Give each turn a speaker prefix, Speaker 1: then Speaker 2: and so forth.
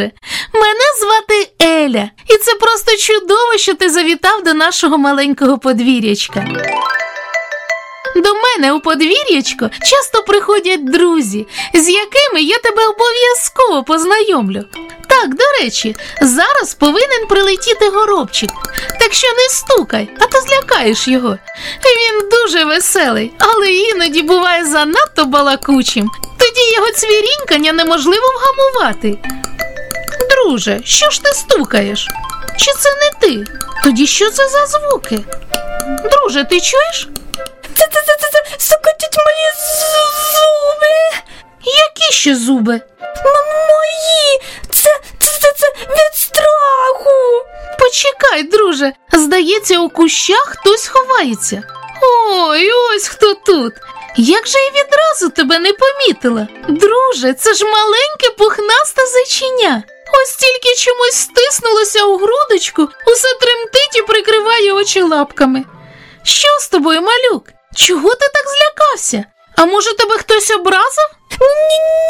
Speaker 1: друже. Мене звати Еля, і це просто чудово, що ти завітав до нашого маленького подвір'ячка. До мене у подвір'ячко часто приходять друзі, з якими я тебе обов'язково познайомлю. Так, до речі, зараз повинен прилетіти горобчик, так що не стукай, а то злякаєш його. Він дуже веселий, але іноді буває занадто балакучим. Тоді його цвірінькання неможливо вгамувати. Друже, що ж ти стукаєш? Чи це не ти? Тоді що це за звуки? Друже, ти чуєш?
Speaker 2: Це стукотять мої зуби.
Speaker 1: Які ще зуби?
Speaker 2: Мої. Це від страху.
Speaker 1: Почекай, друже, здається, у кущах хтось ховається. Ой, ось хто тут. Як же я відразу тебе не помітила? Друже, це ж маленьке пухнасте зайчиня. Ось тільки чомусь стиснулося у грудочку, усе тремтить і прикриває очі лапками. Що з тобою, малюк? Чого ти так злякався? А може тебе хтось образив?